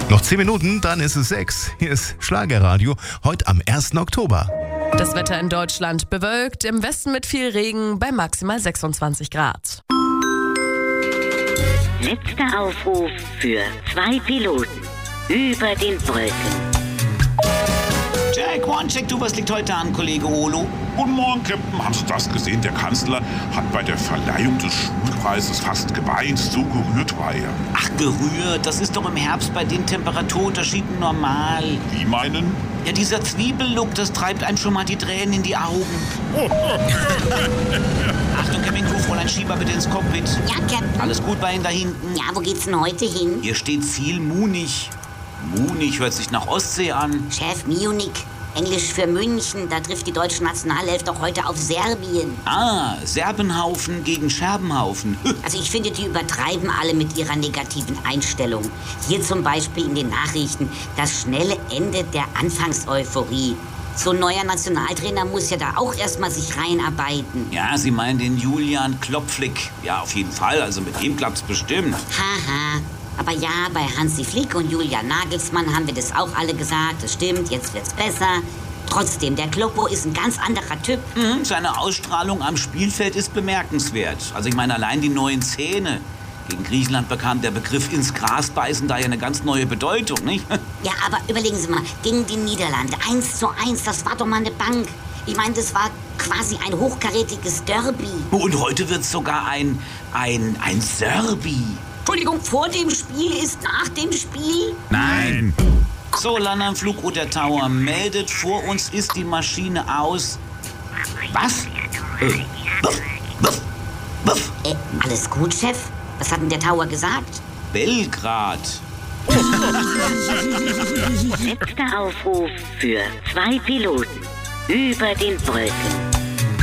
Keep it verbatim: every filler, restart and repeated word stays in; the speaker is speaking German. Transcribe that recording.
Noch zehn Minuten, dann ist es sechs. Hier ist Schlagerradio, heute am ersten Oktober. Das Wetter in Deutschland bewölkt, im Westen mit viel Regen bei maximal sechsundzwanzig Grad. Letzter Aufruf für zwei Piloten über den Brücken. Jack, one, check, du, was liegt heute an, Kollege Olo? Guten Morgen, Captain. Haben Sie das gesehen? Der Kanzler hat bei der Verleihung des Schulpreises fast geweint. So gerührt war er. Ach, gerührt, das ist doch im Herbst bei den Temperaturunterschieden normal. Wie meinen? Ja, dieser Zwiebellook, das treibt einem schon mal die Tränen in die Augen. Achtung, Kevin Crew, Fräulein Schieber, bitte ins Cockpit. Ja, Captain. Alles gut bei Ihnen da hinten? Ja, wo geht's denn heute hin? Hier steht Ziel Munich. Munich hört sich nach Ostsee an. Chef, Munich. Englisch für München. Da trifft die deutsche Nationalelf doch heute auf Serbien. Ah, Serbenhaufen gegen Scherbenhaufen. Also ich finde, die übertreiben alle mit ihrer negativen Einstellung. Hier zum Beispiel in den Nachrichten das schnelle Ende der Anfangseuphorie. So ein neuer Nationaltrainer muss ja da auch erstmal sich reinarbeiten. Ja, Sie meinen den Julian Klopflick. Ja, auf jeden Fall. Also mit ihm klappt's bestimmt. Haha. Aber ja, bei Hansi Flick und Julian Nagelsmann haben wir das auch alle gesagt. Das stimmt, jetzt wird's besser. Trotzdem, der Kloppo ist ein ganz anderer Typ. Mhm, seine Ausstrahlung am Spielfeld ist bemerkenswert. Also ich meine, allein die neuen Zähne. Gegen Griechenland bekam der Begriff ins Gras beißen da ja eine ganz neue Bedeutung, nicht? Ja, aber überlegen Sie mal, gegen die Niederlande, eins zu eins, das war doch mal eine Bank. Ich meine, das war quasi ein hochkarätiges Derby. Und heute wird's sogar ein, ein, ein Serbi. Entschuldigung, vor dem Spiel ist nach dem Spiel? Nein. So, Landanflug Uter Tower meldet, vor uns ist die Maschine aus. Was? Äh, buff, buff, buff. Äh, alles gut, Chef? Was hat denn der Tower gesagt? Belgrad. Letzter Aufruf für zwei Piloten über den Brücken.